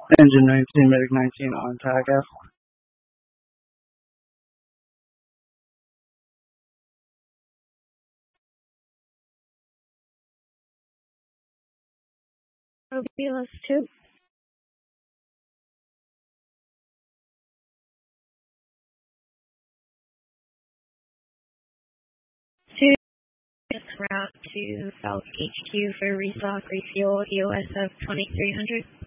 Engine 19, Medic 19 on tag F. Robulus 2. 2. Route to South HQ for restock refuel EOS of 2300.